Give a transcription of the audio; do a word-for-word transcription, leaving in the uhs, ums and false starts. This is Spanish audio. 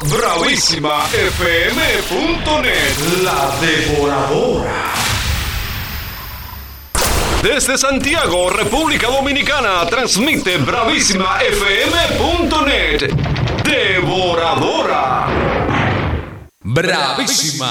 bravísima f m punto net, la devoradora. Desde Santiago, República Dominicana, transmite bravísima f m punto net, devoradora. Bravísima.